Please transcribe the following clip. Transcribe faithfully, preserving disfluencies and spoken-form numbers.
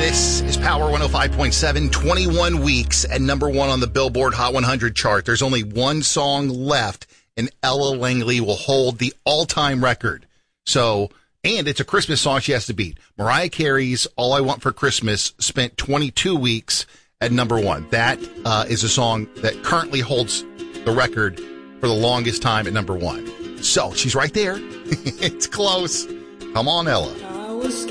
This is Power one oh five point seven, twenty-one weeks at number one on the Billboard Hot one hundred chart. There's only one song left, and Ella Langley will hold the all-time record. So, and it's a Christmas song she has to beat. Mariah Carey's All I Want for Christmas spent twenty-two weeks at number one. That uh, is a song that currently holds the record for the longest time at number one. So, she's right there. It's close. Come on, Ella.